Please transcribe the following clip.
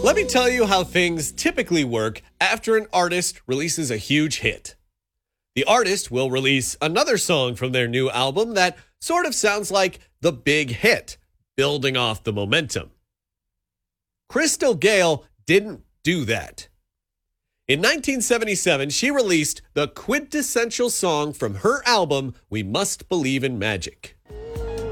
Let me tell you how things typically work after an artist releases a huge hit. The artist will release another song from their new album that sort of sounds like the big hit, building off the momentum. Crystal Gayle didn't do that. In 1977, she released the quintessential song from her album, We Must Believe in Magic.